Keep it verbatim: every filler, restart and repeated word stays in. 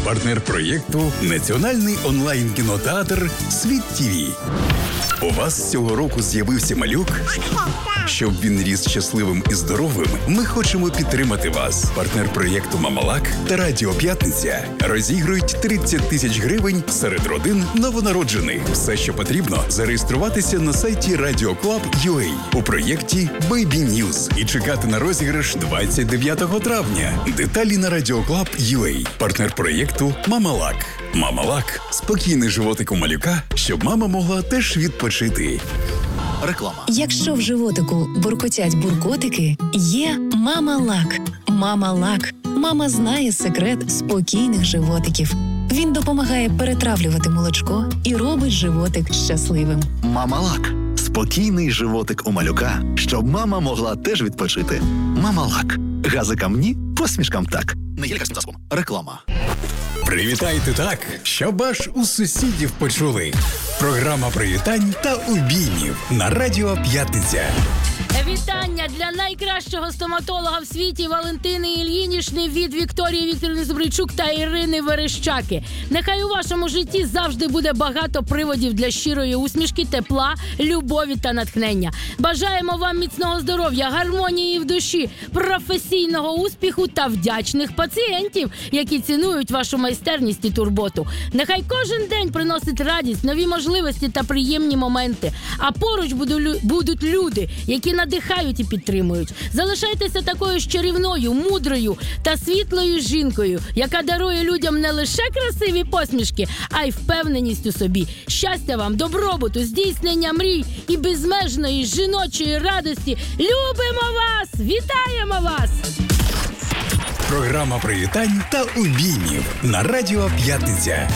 Партнер проєкту – Національний онлайн-кінотеатр «Світ ТІВІ». У вас цього року з'явився малюк? Щоб він ріс щасливим і здоровим, ми хочемо підтримати вас. Партнер проєкту «Мамалак» та Радіо П'ятниця розігрують тридцять тисяч гривень серед родин новонароджених. Все, що потрібно – зареєструватися на сайті радіо клаб крапка ю а у проєкті «Бейбі Ньюз» і чекати на розіграш двадцять дев'ятого травня. Деталі на радіо клаб крапка ю а. Партнер проєкту «Мамалак». «Мамалак» – спокійний животик у малюка, щоб мама могла теж відпочити. Реклама. Якщо в животику буркотять буркотики, є «Мамалак». «Мамалак». Мама знає секрет спокійних животиків. Він допомагає перетравлювати молочко і робить животик щасливим. Мамалак. Спокійний животик у малюка, щоб мама могла теж відпочити. Мамалак. Газикам ні, посмішкам так. Не є лікарським засобом. Реклама. Привітайте так, щоб аж у сусідів почули. Програма привітань та обіймів на Радіо П'ятниця. Вітання для найкращого стоматолога в світі Валентини Ільїнішни від Вікторії Вікторівни Зубричук та Ірини Верещаки. Нехай у вашому житті завжди буде багато приводів для щирої усмішки, тепла, любові та натхнення. Бажаємо вам міцного здоров'я, гармонії в душі, професійного успіху та вдячних пацієнтів, які цінують вашу майстерність і турботу. Нехай кожен день приносить радість, нові можливості та приємні моменти. А поруч будуть люди, які надихають і підтримують. Залишайтеся такою ж чарівною, мудрою та світлою жінкою, яка дарує людям не лише красиві посмішки, а й впевненість у собі. Щастя вам, добробуту, здійснення мрій і безмежної жіночої радості. Любимо вас! Вітаємо вас! Програма привітань та обіймів на Радіо П'ятниця.